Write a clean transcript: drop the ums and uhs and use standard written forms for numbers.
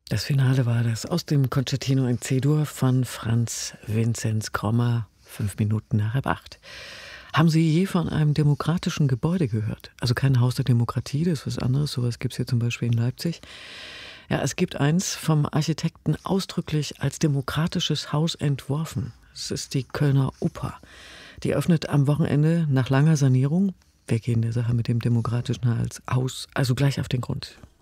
Das Finale war das aus dem Concertino in C-Dur von Franz Vinzenz Grommer, 5 Minuten nach 7:30. Haben Sie je von einem demokratischen Gebäude gehört? Also kein Haus der Demokratie, das ist was anderes. Sowas gibt es hier zum Beispiel in Leipzig. Ja, es gibt eins vom Architekten ausdrücklich als demokratisches Haus entworfen. Es ist die Kölner Oper. Die öffnet am Wochenende nach langer Sanierung. Wir gehen der Sache mit dem demokratischen Haus also gleich auf den Grund.